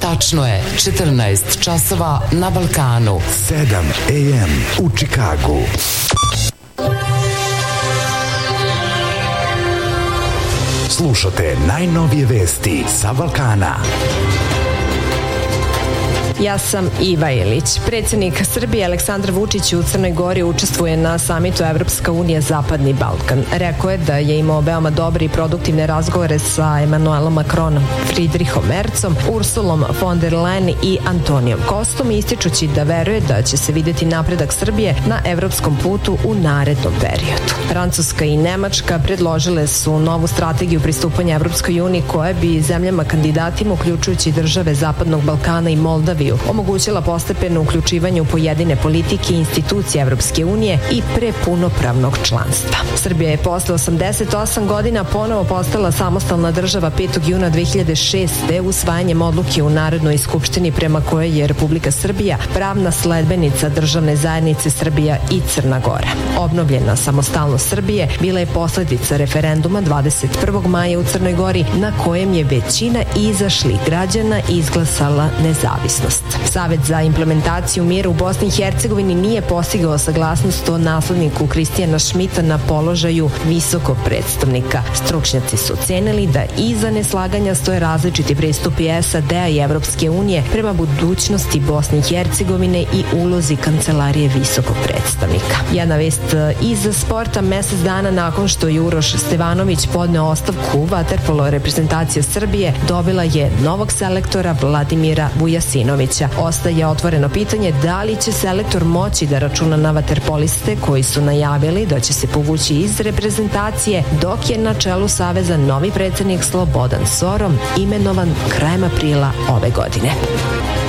Tačno je 14 časova na Balkanu. 7 AM u Čikagu. Slušate najnovije vesti sa Balkana. Ja sam Iva Ilić. Predsjednik Srbije Aleksandar Vučić u Crnoj Gori učestvuje na samitu Evropska unija Zapadni Balkan. Rekao je da je imao veoma dobre i produktivne razgovore sa Emanuelom Macronom, Friedrichom Merzom, Ursulom von der Leyen i Antonijom Kostom, ističući da veruje da će se videti napredak Srbije na evropskom putu u narednom periodu. Francuska i Nemačka predložile su novu strategiju pristupanja Evropskoj uniji koja bi zemljama kandidatima, uključujući države Zapadnog Balkana i Moldaviju, omogućila postepeno uključivanje u pojedine politike i institucije Evropske unije i pre punopravnog članstva. Srbija je posle 88 godina ponovo postala samostalna država 5. juna 2006. usvajanjem odluke u Narodnoj skupštini prema kojoj je Republika Srbija pravna sledbenica državne zajednice Srbija i Crna Gora. Obnovljena samostalnost Srbije bila je posledica referenduma 21. maja u Crnoj Gori na kojem je većina izašlih građana izglasala nezavisnost. Savet za implementaciju mira u Bosni i Hercegovini nije postigao saglasnost o nasledniku Kristijana Šmita na položaju visokog predstavnika. Stručnjaci su ocenili da iza neslaganja stoje različiti pristupi SAD-a i Evropske unije prema budućnosti Bosne i Hercegovine i ulozi Kancelarije visokog predstavnika. Jedna vest iz sporta: mesec dana nakon što je Uroš Stevanović podneo ostavku, vaterpolo reprezentacija Srbije dobila je novog selektora Vladimira Vujasinovića. Ostaje otvoreno pitanje da li će selektor moći da računa na vaterpoliste koji su najavili da će se povući iz reprezentacije, dok je na čelu saveza novi predsjednik Slobodan Sorom imenovan krajem aprila ove godine.